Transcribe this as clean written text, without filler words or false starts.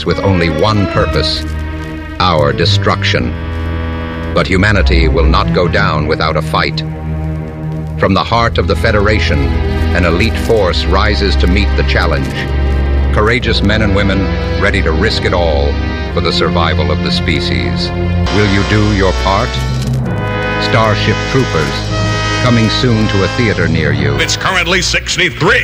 race with only one purpose: our destruction. But humanity will not go down without a fight. From the heart of the Federation, an elite force rises to meet the challenge. Courageous men and women ready to risk it all for the survival of the species. Will you do your part? Starship Troopers, coming soon to a theater near you. It's currently 63.